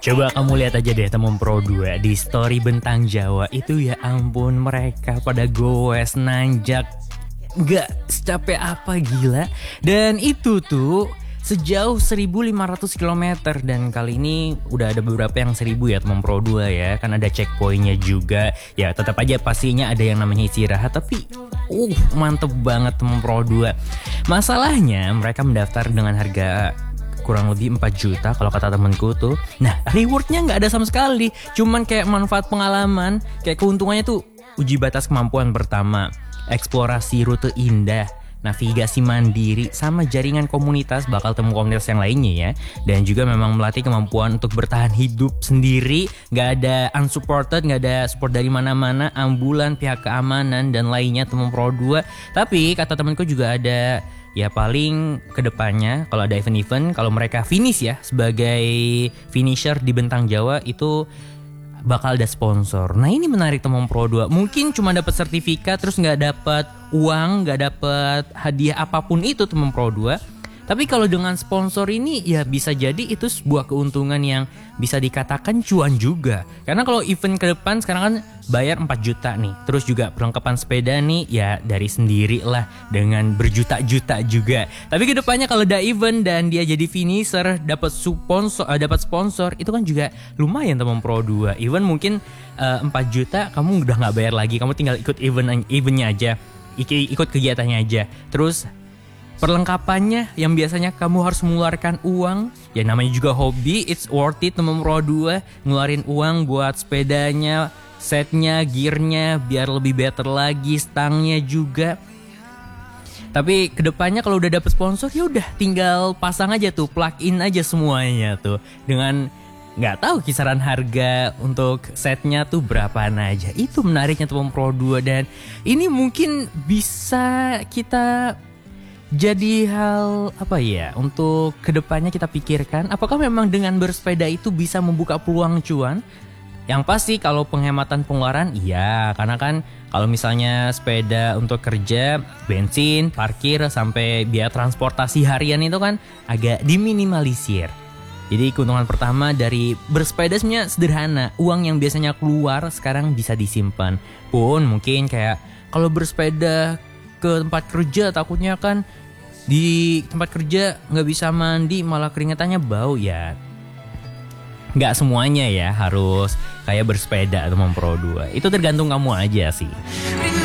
Coba kamu lihat aja deh temen Pro 2 di story Bentang Jawa itu, ya ampun mereka pada goes nanjak gak secapek apa, gila. Dan itu tuh sejauh 1.500 km, dan kali ini udah ada beberapa yang 1.000 ya temen Pro 2 ya. Kan ada checkpointnya juga. Ya tetap aja pastinya ada yang namanya istirahat, tapi mantep banget temen Pro 2. Masalahnya mereka mendaftar dengan harga kurang lebih 4 juta kalau kata temenku tuh. Nah rewardnya gak ada sama sekali, cuman kayak manfaat pengalaman. Kayak keuntungannya tuh uji batas kemampuan pertama, eksplorasi rute indah, navigasi mandiri, sama jaringan komunitas, bakal temu komunitas yang lainnya ya. Dan juga memang melatih kemampuan untuk bertahan hidup sendiri. Gak ada unsupported, gak ada support dari mana-mana, ambulan, pihak keamanan dan lainnya temen Pro 2. Tapi kata temenku juga ada, ya paling kedepannya kalau ada event-event, kalau mereka finish ya sebagai finisher di Bentang Jawa itu bakal ada sponsor. Nah ini menarik teman Pro 2. Mungkin cuma dapat sertifikat terus nggak dapat uang, nggak dapat hadiah apapun itu teman Pro 2. Tapi kalau dengan sponsor ini ya bisa jadi itu sebuah keuntungan yang bisa dikatakan cuan juga. Karena kalau event ke depan sekarang kan bayar 4 juta nih. Terus juga perlengkapan sepeda nih ya dari sendiri lah dengan berjuta-juta juga. Tapi kedepannya kalau ada event dan dia jadi finisher dapat sponsor itu kan juga lumayan teman Pro 2. Event mungkin 4 juta kamu udah nggak bayar lagi. Kamu tinggal ikut eventnya aja. Ikut kegiatannya aja. Terus perlengkapannya yang biasanya kamu harus mengeluarkan uang, ya namanya juga hobi, it's worth it temen Pro 2. Ngeluarin uang buat sepedanya, setnya, gearnya biar lebih better lagi, stangnya juga. Tapi kedepannya kalau udah dapet sponsor ya udah tinggal pasang aja tuh, plug in aja semuanya tuh. Dengan nggak tahu kisaran harga untuk setnya tuh berapaan aja. Itu menariknya temen Pro 2, dan ini mungkin bisa kita jadi hal apa ya untuk kedepannya kita pikirkan. Apakah memang dengan bersepeda itu bisa membuka peluang cuan? Yang pasti kalau penghematan pengeluaran iya, karena kan kalau misalnya sepeda untuk kerja, bensin, parkir, sampai biaya transportasi harian itu kan agak diminimalisir. Jadi keuntungan pertama dari bersepeda sebenarnya sederhana. Uang yang biasanya keluar sekarang bisa disimpan. Pun mungkin kayak kalau bersepeda ke tempat kerja takutnya kan di tempat kerja nggak bisa mandi malah keringetannya bau ya. Nggak semuanya ya harus kayak bersepeda teman Pro 2. Itu tergantung kamu aja sih.